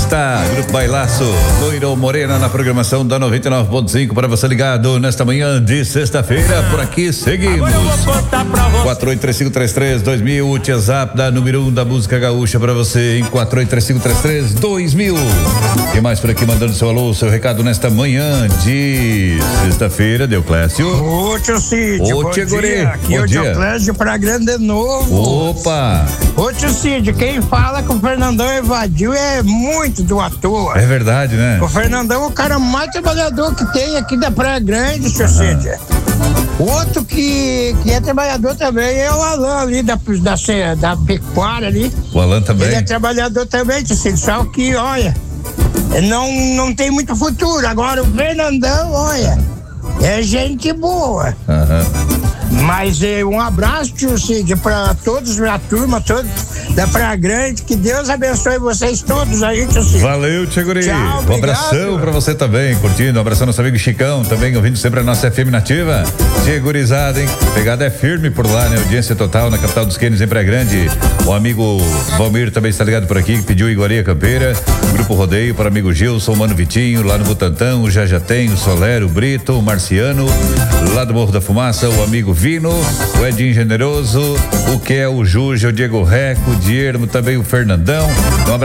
Sexta, Grupo Bailaço, Loira ou Morena na programação da 99.5 para você ligado nesta manhã de sexta-feira. Por aqui seguimos. 4835332000, o WhatsApp da número 1 da música gaúcha para você em 4835332000. Quem mais por aqui mandando seu alô, seu recado nesta manhã de sexta-feira, Deoclésio? Ô, tio Cid, bom dia. Aqui é o Deoclésio pra Grande de novo. Opa! Ô, tio Cid, quem fala que o Fernandão evadiu é muito do à toa. É verdade, né? O Fernandão é o cara mais trabalhador que tem aqui da Praia Grande, tio Cid. Outro que é trabalhador também é o Alan ali da pecuária ali. O Alan também? Ele é trabalhador também, tio Cid, só que, olha, não tem muito futuro. Agora o Fernandão, olha, é gente boa. Mas um abraço, tio Cid, pra todos, a turma toda da Praia Grande. Que Deus abençoe vocês todos aí, tio Cid. Valeu, Tia Guri. Tchau, um abração pra você também, curtindo. Um abração nosso amigo Chicão, também ouvindo sempre a nossa FM Nativa. Tia Gurizada, hein? Pegada é firme por lá, né? Audiência total na capital dos Quênios, em Praia Grande. O amigo Valmir também está ligado por aqui, que pediu Iguaria Campeira. Grupo Rodeio para o amigo Gilson, Mano Vitinho, lá no Butantã, o Já tem, o Solero, o Brito, o Marciano, lá do Morro da Fumaça, o amigo Vino, o Edinho Generoso, o Kel, o Juja, o Diego Reco, o Diermo, também o Fernandão.